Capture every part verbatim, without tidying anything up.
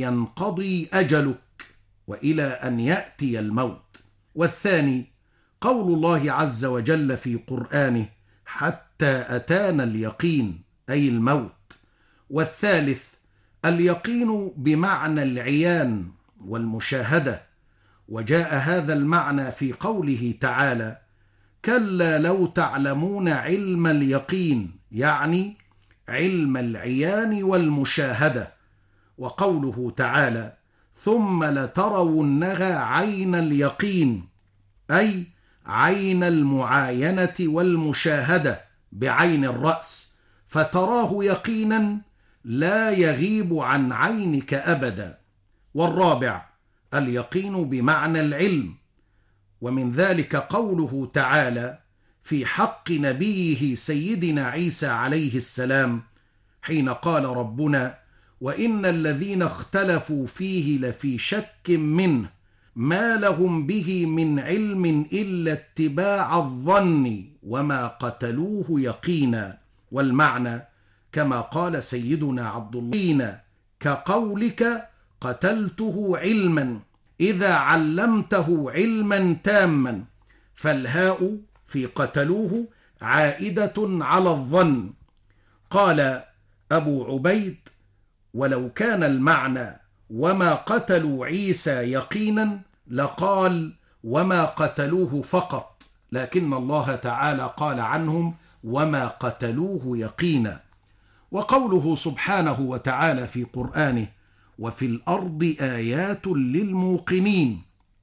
ينقضي أجلك وإلى أن يأتي الموت. والثاني قول الله عز وجل في قرآنه حتى أتانا اليقين أي الموت. والثالث اليقين بمعنى العيان والمشاهدة، وجاء هذا المعنى في قوله تعالى كلا لو تعلمون علم اليقين، يعني علم العيان والمشاهدة. وقوله تعالى ثم لترونها عين اليقين، أي عين المعاينة والمشاهدة بعين الرأس، فتراه يقينا لا يغيب عن عينك أبدا. والرابع اليقين بمعنى العلم، ومن ذلك قوله تعالى في حق نبيه سيدنا عيسى عليه السلام حين قال ربنا وإن الذين اختلفوا فيه لفي شك منه ما لهم به من علم إلا اتباع الظن وما قتلوه يقينا. والمعنى كما قال سيدنا عبد الله كقولك قتلته علما إذا علمته علما تاما، فالهاء في قتلوه عائدة على الظن. قال أبو عبيد ولو كان المعنى وما قتلوا عيسى يقينا لقال وما قتلوه فقط، لكن الله تعالى قال عنهم وما قتلوه يقينا. وقوله سبحانه وتعالى في قرآنه وفي الأرض آيات للموقنين،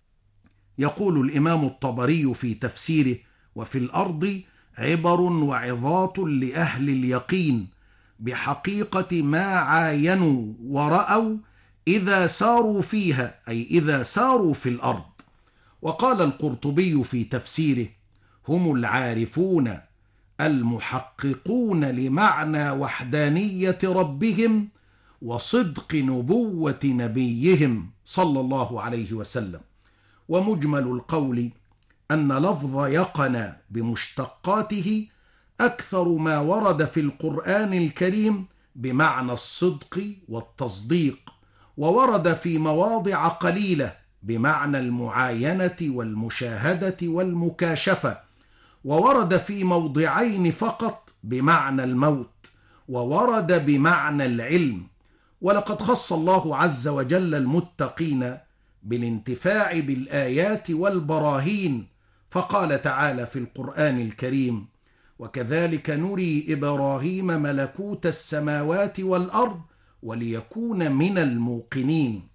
يقول الإمام الطبري في تفسيره وفي الأرض عبر وعظات لأهل اليقين بحقيقة ما عاينوا ورأوا إذا ساروا فيها، أي إذا ساروا في الأرض. وقال القرطبي في تفسيره هم العارفون المحققون لمعنى وحدانية ربهم وصدق نبوة نبيهم صلى الله عليه وسلم. ومجمل القول أن لفظ يقن بمشتقاته أكثر ما ورد في القرآن الكريم بمعنى الصدق والتصديق، وورد في مواضع قليلة بمعنى المعاينة والمشاهدة والمكاشفة، وورد في موضعين فقط بمعنى الموت، وورد بمعنى العلم. ولقد خص الله عز وجل المتقين بالانتفاع بالآيات والبراهين، فقال تعالى في القرآن الكريم وكذلك نري إبراهيم ملكوت السماوات والأرض وليكون من الموقنين.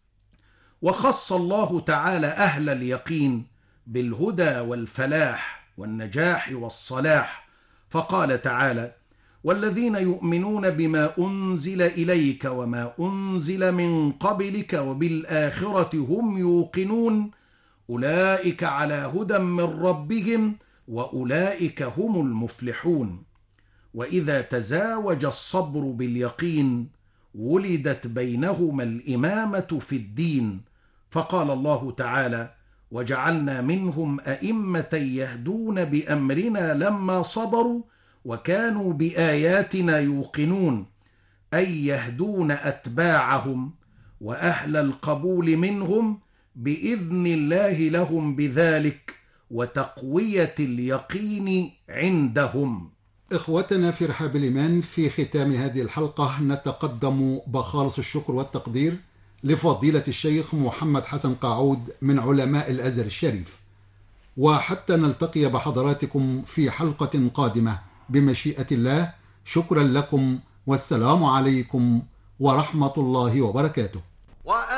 وخص الله تعالى أهل اليقين بالهدى والفلاح والنجاح والصلاح، فقال تعالى والذين يؤمنون بما أنزل إليك وما أنزل من قبلك وبالآخرة هم يوقنون أولئك على هدى من ربهم وأولئك هم المفلحون. وإذا تزاوج الصبر باليقين ولدت بينهما الإمامة في الدين، فقال الله تعالى وجعلنا منهم أئمة يهدون بأمرنا لما صبروا وكانوا بآياتنا يوقنون، أي يهدون أتباعهم وأهل القبول منهم بإذن الله لهم بذلك وتقوية اليقين عندهم. إخوتنا في رحاب الإيمان، في ختام هذه الحلقة نتقدم بخالص الشكر والتقدير لفضيلة الشيخ محمد حسن قاعود من علماء الأزهر الشريف، وحتى نلتقي بحضراتكم في حلقة قادمة بمشيئة الله، شكرا لكم والسلام عليكم ورحمة الله وبركاته.